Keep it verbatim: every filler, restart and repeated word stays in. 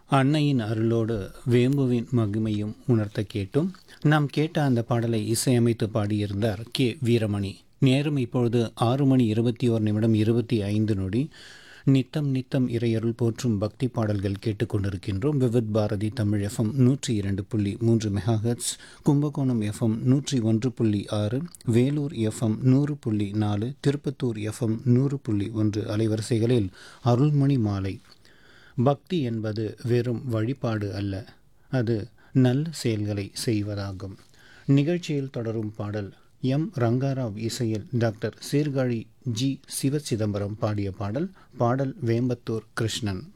அன்னையின் அருளோடு வேம்புவின் மகிமையும் உணர்த்த கேட்டும். நாம் கேட்ட அந்த பாடலை இசையமைத்து பாடியிருந்தார் கே வீரமணி. நேரம் இப்பொழுது ஆறு மணி இருபத்தி ஓர் நிமிடம் இருபத்தி ஐந்து நொடி. நித்தம் நித்தம் இறையருள் போற்றும் பக்தி பாடல்கள் கேட்டுக்கொண்டிருக்கின்றோம். விவித் பாரதி தமிழ் எஃப்எம் நூற்றி இரண்டு புள்ளி மூன்று மெகாஹெட்ஸ், கும்பகோணம் எஃப்எம் நூற்றி ஒன்று புள்ளி ஆறு, வேலூர் எஃப்எம் நூறு புள்ளி நாலு, திருப்பத்தூர் எஃப்எம் நூறு புள்ளி ஒன்று அலைவரிசைகளில் அருள்மணி மாலை. பக்தி என்பது வெறும் வழிபாடு அல்ல, அது நல்ல செயல்களை செய்வதாகும். நிகழ்ச்சியில் தொடரும் பாடல் எம் ரங்காராவ் இசையில் டாக்டர் சீர்காழி ஜி சிவசிதம்பரம் பாடிய பாடல். பாடல் வேம்பத்தூர் கிருஷ்ணன்.